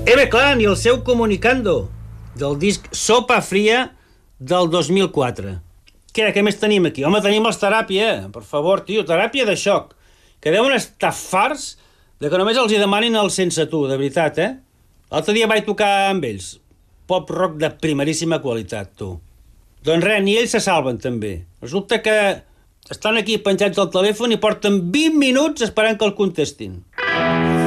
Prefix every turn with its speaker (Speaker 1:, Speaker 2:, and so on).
Speaker 1: Bé, clar, ni el seu comunicando del disc Sopa Fria del 2004. Què més tenim aquí? Home, tenim els Teràpia, per favor, tio, Teràpia de xoc, que deuen estar farts de que només els hi demanin el sense tu, de veritat, eh? L'altre dia vaig tocar amb ells. Pop rock de primeríssima qualitat, tu. Doncs res, ni ells se salven, també. Resulta que estan aquí penjats al telèfon i porten 20 minuts esperant que el contestin.